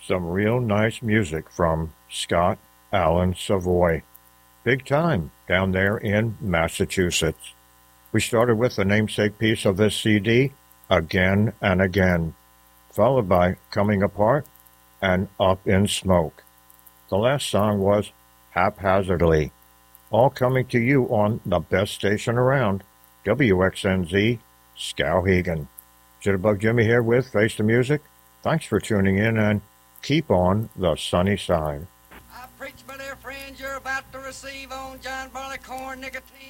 Some real nice music from Scott Allen Savoy. Big time down there in Massachusetts. We started with the namesake piece of this CD, Again and Again, followed by Coming Apart and Up in Smoke. The last song was Haphazardly, all coming to you on the best station around, WXNZ Skowhegan. Jitterbug Jimmy here with Face the Music. Thanks for tuning in and keep on the sunny side. I preach, my dear friends, you're about to receive on John Barleycorn nicotine.